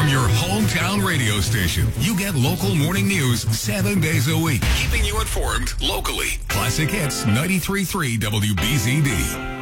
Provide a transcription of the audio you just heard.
From your hometown radio station, you get local morning news 7 days a week, keeping you informed locally. Classic Hits 93.3 WBZD.